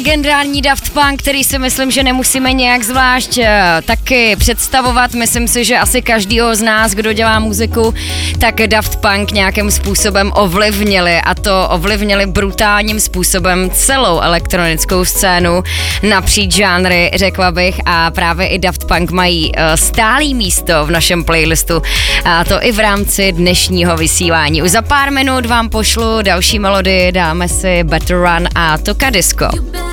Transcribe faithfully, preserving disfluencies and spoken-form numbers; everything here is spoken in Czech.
legendární Daft Punk, který si myslím, že nemusíme nějak zvlášť uh, taky představovat. Myslím si, že asi každýho z nás, kdo dělá muziku, tak Daft Punk nějakým způsobem ovlivnili, a to ovlivnili brutálním způsobem celou elektronickou scénu napříč žánry, řekla bych, a právě i Daft Punk mají uh, stálý místo v našem playlistu, a to i v rámci dnešního vysílání. Už za pár minut vám pošlu další melodii, dáme si Better Run a Toka Disco.